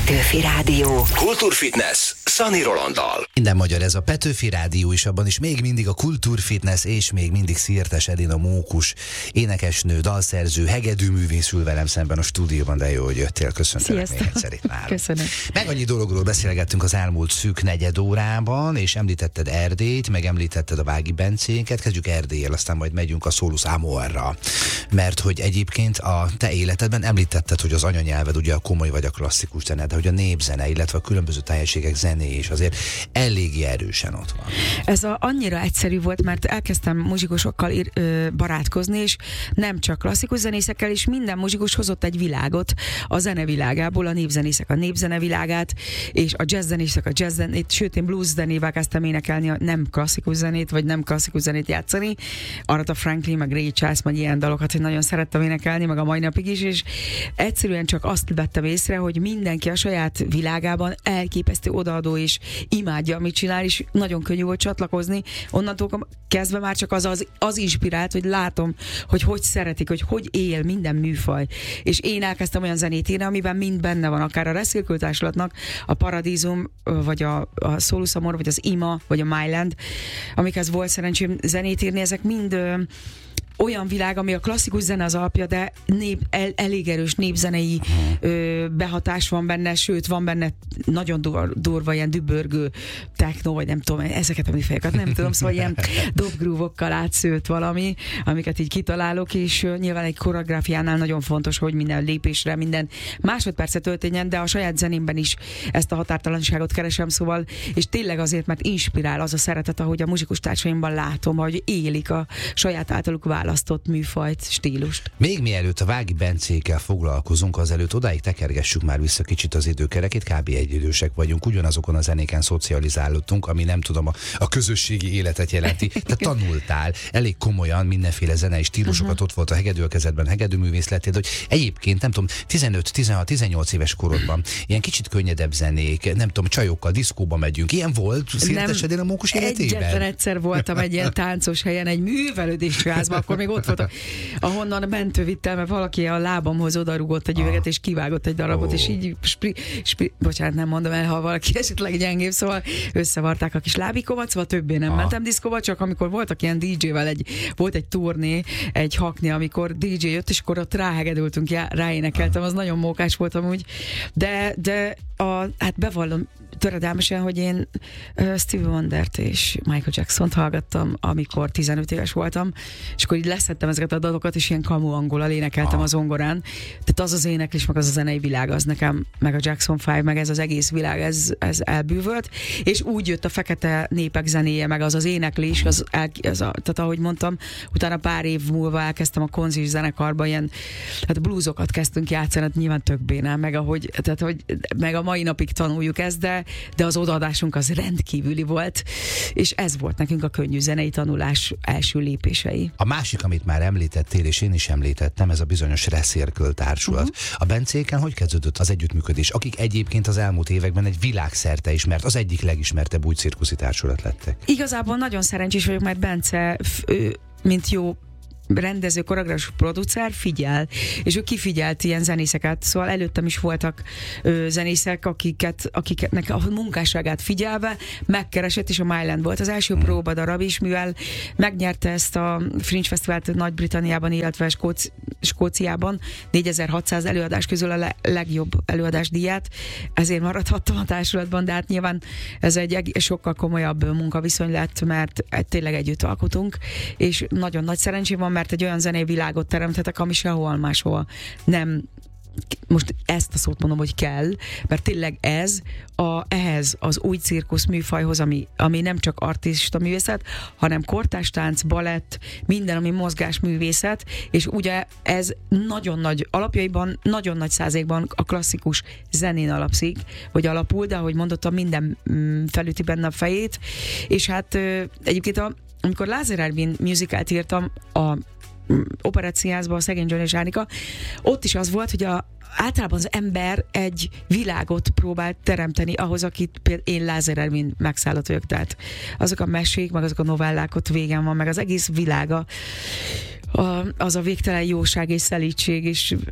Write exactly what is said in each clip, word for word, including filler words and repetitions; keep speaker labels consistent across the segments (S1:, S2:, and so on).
S1: Petőfi Rádió.
S2: Kultúrfitness Szani Rolanddal.
S3: Minden magyar, ez a Petőfi Rádió is, abban is még mindig a Kultúrfitness és még mindig Szirtes Edina Mókus, énekesnő, dalszerző, hegedűművész ül velem szemben a stúdióban, de jó, hogy jöttél. Köszöntelek még egyszer itt nálam.
S1: Köszönöm.
S3: Meg annyi dologról beszélgettünk az elmúlt szűk negyed órában, és említetted Erdélyt, meg említetted a Vági Bencénket. Kezdjük Erdéllyel, aztán majd megyünk a Solus Amorra. Mert hogy egyébként a te életedben említetted, hogy az anyanyelved ugye a komoly vagy a klasszikus zene, de hogy a népzene, illetve a különböző tájegységek zené is azért eléggé erősen ott van.
S1: Ez a, annyira egyszerű volt, mert elkezdtem muzsikusokkal ír, ö, barátkozni, és nem csak klasszikus zenészekkel, és minden muzsikus hozott egy világot a zenevilágából, a népzenészek a népzenevilágát, és a jazzzenészek a jazzzenét, sőt én blues zenével kezdtem énekelni a nem klasszikus zenét, vagy nem klasszikus zenét játszani. Aretha Franklin, meg Ray Charles, meg ilyen dalokat, hogy nagyon szerettem énekelni, meg a mai napig is, és egyszerűen csak azt vettem észre, hogy mindenki a saját világában elképesztő odaadó és imádja, amit csinál, és nagyon könnyű volt csatlakozni. Onnantól kezdve már csak az, az, az inspirált, hogy látom, hogy hogy szeretik, hogy hogy él minden műfaj. És én elkezdtem olyan zenét írni, amiben mind benne van, akár a Reszkülkül Társulatnak a Paradízum, vagy a, a Solus Amor, vagy az Ima, vagy a Myland, amikhez volt szerencsém zenét írni, ezek mind ö, olyan világ, ami a klasszikus zene az alapja, de nép, el, elég erős népzenei ö, behatás van benne, sőt van benne nagyon dur, durva, ilyen dübörgő techno, vagy nem tudom, ezeket a műfajokat nem tudom, szóval ilyen dobgrúvokkal átszőtt valami, amiket így kitalálok, és ö, nyilván egy koreográfiánál nagyon fontos, hogy minden lépésre, minden másodperce történjen, de a saját zenémben is ezt a határtalanságot keresem, szóval, és tényleg azért, mert inspirál az a szeretet, ahogy a muzsikus társaimban látom, hogy élik a saját általuk választott műfajt, stílust.
S3: Még mielőtt a Vági Bencékkel foglalkozunk, azelőtt odáig tekergessük már vissza kicsit az időkerekét, kb. Egyidősek vagyunk, ugyanazokon a zenéken szocializálódtunk, ami nem tudom, a, a közösségi életet jelenti. Te tanultál elég komolyan mindenféle zenei stílusokat, uh-huh. Ott volt a hegedű a kezedben, hegedűművész lettél, hogy egyébként nem tudom, tizenöt, tizenhat, tizennyolc éves korodban ilyen kicsit könnyedebb zenék, nem tudom, csajokkal, diszkóba megyünk. Ilyen volt Szirtes Edina Mókus életében?
S1: Egyetlen egyszer voltam egy ilyen táncos helyen, egy művelődési házban, akkor még ott voltam, ahonnan a mentő vittem, mert valaki a lábamhoz odarugott egy üveget, és kivágott egy darabot, oh. és így, spri, spri, bocsánat, nem mondom el, ha valaki esetleg gyengébb, szóval összevarták a kis lábikomat, szóval többé nem ah. mentem diszkóba, csak amikor voltak ilyen dé dzsével, egy, volt egy turné, egy hakni, amikor dé dzsé jött, és akkor ott ráhegedültünk, ráénekeltem, az nagyon mókás volt amúgy, de, de a, hát bevallom töredelmesen, hogy én uh, Stevie Wondert és Michael Jacksont hallgattam, amikor tizenöt éves voltam, és akkor így leszettem ezeket a dalokat, és ilyen kamu angolal énekeltem ah. a zongorán. Tehát az az éneklés, meg az a zenei világ, az nekem, meg a Jackson öt, meg ez az egész világ, ez, ez elbűvölt, és úgy jött a fekete népek zenéje, meg az az éneklés, az, el, az a, tehát ahogy mondtam, utána pár év múlva elkezdtem a konzis zenekarba, ilyen, hát bluesokat kezdtünk játszani, hát nyilván tök bénán, meg ahogy, tehát hogy, meg a mai napig tanuljuk ezt, de, de az odaadásunk az rendkívüli volt, és ez volt nekünk a könnyű zenei tanulás első lépései.
S3: A másik, amit már említettél, és én is említettem, ez a bizonyos Reszkülkül Társulat. Uh-huh. A Bencéken hogy kezdődött az együttműködés? Akik egyébként az elmúlt években egy világszerte ismert, az egyik legismertebb új cirkuszi társulat lettek.
S1: Igazából nagyon szerencsés vagyok, mert Bence, mint jó rendező, koreográfus, producer figyel, és ő kifigyelt ilyen zenészeket, szóval előttem is voltak ö, zenészek, akiket, akiknek a munkásságát figyelve megkeresett, és a Myland volt az első hmm. próbadarab is, mivel megnyerte ezt a Fringe Fesztivált Nagy-Britanniában, illetve Skóci- Skóciában négyezer-hatszáz előadás közül a le- legjobb előadás díját, ezért maradhattam a társulatban, de hát nyilván ez egy eg- sokkal komolyabb munkaviszony lett, mert tényleg együtt alkotunk, és nagyon nagy szerencsém van, mert egy olyan zenei világot teremthetek, ami sehol máshol nem, most ezt a szót mondom, hogy kell, mert tényleg ez a, ehhez az új cirkusz műfajhoz, ami, ami nem csak artista művészet, hanem kortárs tánc, balett, minden, ami mozgásművészet, és ugye ez nagyon nagy alapjaiban, nagyon nagy százalékban a klasszikus zenén alapszik, vagy alapul, de ahogy mondottam, minden felüti benne a fejét, és hát egyébként a amikor Lázár Ervin musicalt írtam a Operett Színházban, a Szegény John és Ánika, ott is az volt, hogy a, általában az ember egy világot próbált teremteni ahhoz, akit például én Lázár Ervin megszállott vagyok, tehát azok a mesék, meg azok a novellák ott végen van, meg az egész világa, a, az a végtelen jóság és szelídség, és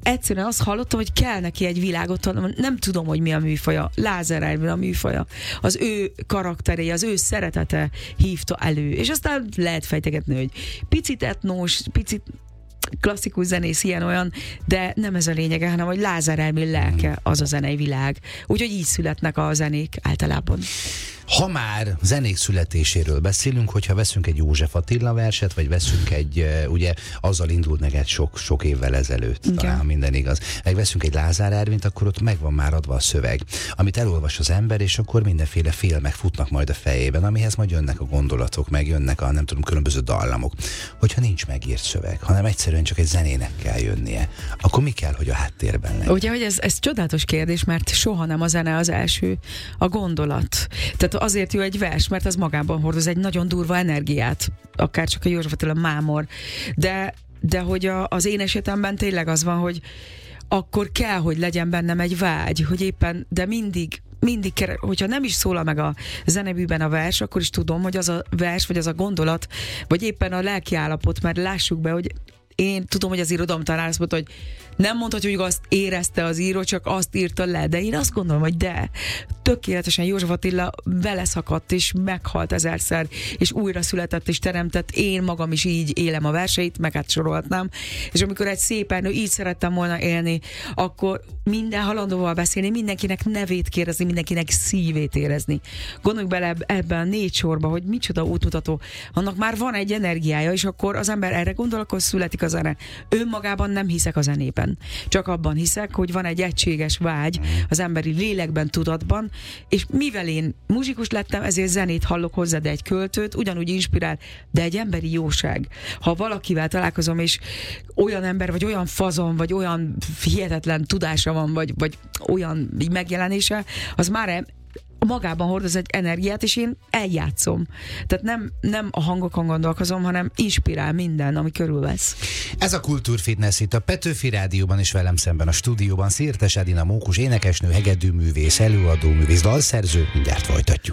S1: egyszerűen azt hallottam, hogy kell neki egy világot, nem tudom, hogy mi a műfaja, Lázár Ervin a műfaja, az ő karakteré, az ő szeretete hívta elő, és aztán lehet fejtegetni, hogy picit etnós, picit klasszikus zenész, ilyen-olyan, de nem ez a lényege, hanem hogy Lázár Ervin lelke az a zenei világ. Úgyhogy így születnek a zenék általában.
S3: Ha már zenék születéséről beszélünk, hogyha veszünk egy József Attila verset, vagy veszünk egy, ugye azzal indult meg egy sok, sok évvel ezelőtt, igen, talán minden igaz. Meg veszünk egy Lázár Ervint, akkor ott megvan már adva a szöveg, amit elolvas az ember, és akkor mindenféle filmek futnak majd a fejében, amihez majd jönnek a gondolatok, meg jönnek a nem tudom, különböző dallamok. Hogyha nincs megírt szöveg, hanem egyszerűen csak egy zenének kell jönnie, akkor mi kell, hogy a háttérben legyen?
S1: Ugye, hogy ez, ez csodálatos kérdés, mert soha nem a zene az első, a gondolat. Tehát azért jó egy vers, mert az magában hordoz egy nagyon durva energiát, akár csak a József Attila mámor, de, de hogy a, az én esetemben tényleg az van, hogy akkor kell, hogy legyen bennem egy vágy, hogy éppen, de mindig mindig, hogyha nem is szólal meg a zenebűben a vers, akkor is tudom, hogy az a vers, vagy az a gondolat, vagy éppen a lelkiállapot, mert lássuk be, hogy én tudom, hogy az irodalomtanár azt mondta, hogy nem mondhatja, hogy azt érezte az író, csak azt írta le, de én azt gondolom, hogy de, tökéletesen József Attila vele szakadt, és meghalt ezerszer, és újra született, és teremtett, én magam is így élem a verseit, meg hát sorolhatnám, és amikor egy szépen így szerettem volna élni, akkor minden halandóval beszélni, mindenkinek nevét kérdezni, mindenkinek szívét érezni. Gondoljuk bele ebben a négy sorba, hogy micsoda útmutató, annak már van egy energiája, és akkor az ember erre gondol, akkor születik a zene. Önmagában nem hiszek a zenében. Csak abban hiszek, hogy van egy egységes vágy az emberi lélekben, tudatban, és mivel én muzsikus lettem, ezért zenét hallok hozzá, de egy költőt ugyanúgy inspirál, de egy emberi jóság. Ha valakivel találkozom, és olyan ember, vagy olyan fazon, vagy olyan hihetetlen tudása van, vagy, vagy olyan megjelenése, az már magában hordoz egy energiát, és én eljátszom. Tehát nem, nem a hangokon gondolkozom, hanem inspirál minden, ami körülvesz.
S3: Ez a Kultúrfitness itt a Petőfi Rádióban, és velem szemben a stúdióban Szirtes Edina Mókus énekesnő, hegedűművész, előadóművész, dalszerző. Mindjárt folytatjuk.